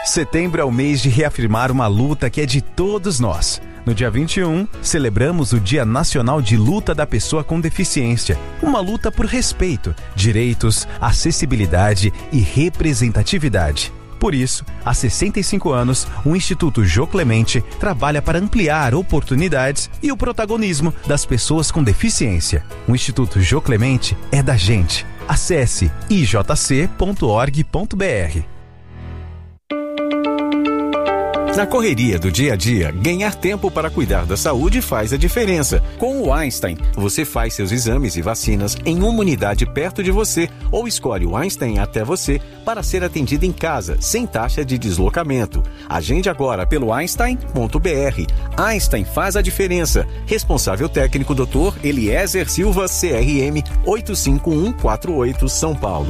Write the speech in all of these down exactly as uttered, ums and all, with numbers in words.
Setembro é o mês de reafirmar uma luta que é de todos nós. No dia vinte e um, celebramos o Dia Nacional de Luta da Pessoa com Deficiência. Uma luta por respeito, direitos, acessibilidade e representatividade. Por isso, há sessenta e cinco anos, o Instituto Jô Clemente trabalha para ampliar oportunidades e o protagonismo das pessoas com deficiência. O Instituto Jô Clemente é da gente. Acesse i j c ponto org ponto b r. Na correria do dia a dia, ganhar tempo para cuidar da saúde faz a diferença. Com o Einstein, você faz seus exames e vacinas em uma unidade perto de você ou escolhe o Einstein até você para ser atendido em casa, sem taxa de deslocamento. Agende agora pelo einstein ponto b r. Einstein faz a diferença. Responsável técnico doutor Eliezer Silva, C R M oito cinco um quatro oito, São Paulo.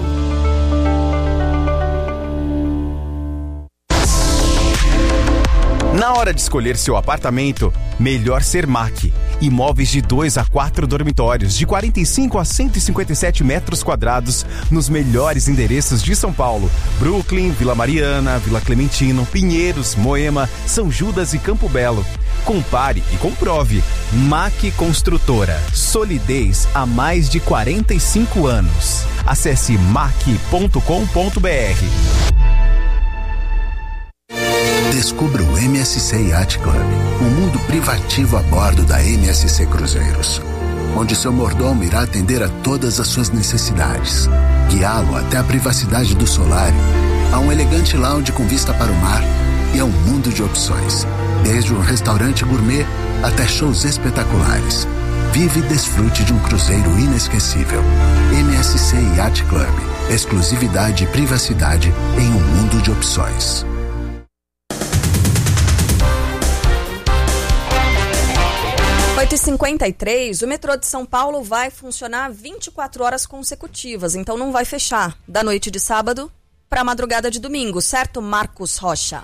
Na hora de escolher seu apartamento, melhor ser M A C. Imóveis de dois a quatro dormitórios, de quarenta e cinco a cento e cinquenta e sete metros quadrados, nos melhores endereços de São Paulo: Brooklyn, Vila Mariana, Vila Clementino, Pinheiros, Moema, São Judas e Campo Belo. Compare e comprove. M A C Construtora. Solidez há mais de quarenta e cinco anos. Acesse mac ponto com ponto b r. Descubra o M S C Yacht Club, um mundo privativo a bordo da M S C Cruzeiros, onde seu mordomo irá atender a todas as suas necessidades, guiá-lo até a privacidade do solário, a um elegante lounge com vista para o mar e a um mundo de opções, desde um restaurante gourmet até shows espetaculares. Vive e desfrute de um cruzeiro inesquecível. M S C Yacht Club, exclusividade e privacidade em um mundo de opções. oito e cinquenta e três, o metrô de São Paulo vai funcionar vinte e quatro horas consecutivas, então não vai fechar da noite de sábado para a madrugada de domingo, certo, Marcos Rocha?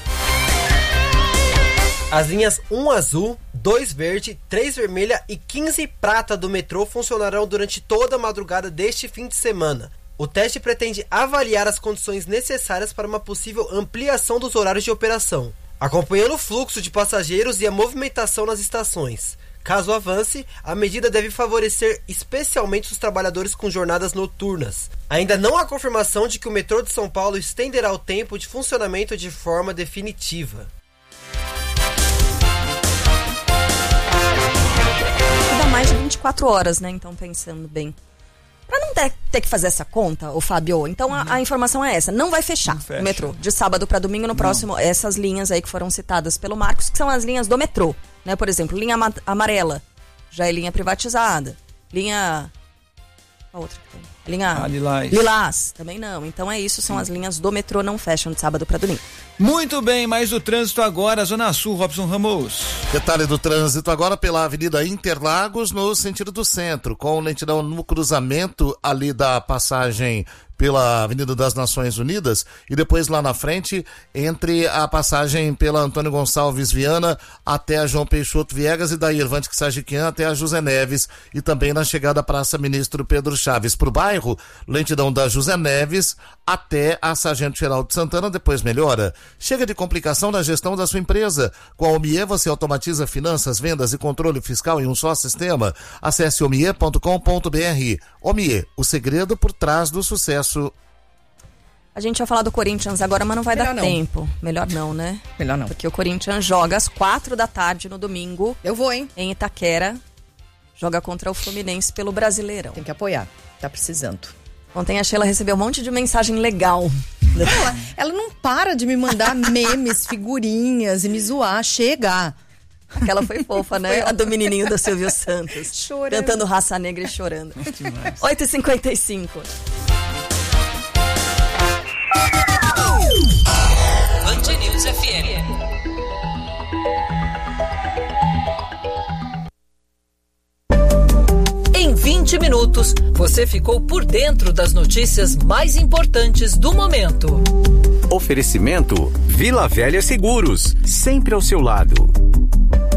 As linhas um azul, dois verde, três vermelha e quinze prata do metrô funcionarão durante toda a madrugada deste fim de semana. O teste pretende avaliar as condições necessárias para uma possível ampliação dos horários de operação, acompanhando o fluxo de passageiros e a movimentação nas estações. Caso avance, a medida deve favorecer especialmente os trabalhadores com jornadas noturnas. Ainda não há confirmação de que o metrô de São Paulo estenderá o tempo de funcionamento de forma definitiva. Dá mais de vinte e quatro horas, né? Então, pensando bem. Para não ter, ter que fazer essa conta, ô Fábio, então uhum. a, a informação é essa, não vai fechar não o metrô de sábado para domingo no próximo, não. Essas linhas aí que foram citadas pelo Marcos, que são as linhas do metrô, né? Por exemplo, linha ama- amarela, já é linha privatizada, linha... a outra que tem? Linha ah, Lilás. Lilás, também não, então é isso, são Sim. as linhas do metrô, não fecham de sábado para domingo. Muito bem, mais o trânsito agora, Zona Sul, Robson Ramos. Detalhe do trânsito agora pela Avenida Interlagos, no sentido do centro, com lentidão no cruzamento ali da passagem pela Avenida das Nações Unidas e depois lá na frente, entre a passagem pela Antônio Gonçalves Viana até a João Peixoto Viegas e da Irvante Sajiquian até a José Neves e também na chegada à Praça Ministro Pedro Chaves. Pro bairro, lentidão da José Neves até a Sargento Geraldo Santana, depois melhora. Chega de complicação na gestão da sua empresa. Com a Omie você automatiza finanças, vendas e controle fiscal em um só sistema. Acesse omie ponto com ponto b r. Omie, o segredo por trás do sucesso. A gente vai falar do Corinthians agora, mas não vai Melhor dar não. tempo. Melhor não, né? Melhor não. Porque o Corinthians joga às quatro da tarde no domingo. Eu vou, hein? Em Itaquera. Joga contra o Fluminense pelo Brasileirão. Tem que apoiar. Tá precisando. Ontem a Sheila recebeu um monte de mensagem legal. Ela, ela não para de me mandar memes, figurinhas e me zoar. Chega! Aquela foi fofa, né? Foi a do menininho do Silvio Santos. Chorando. Cantando Raça Negra e chorando. oito e cinquenta e cinco. Band News F M. Em vinte minutos, você ficou por dentro das notícias mais importantes do momento. Oferecimento Vila Velha Seguros, sempre ao seu lado.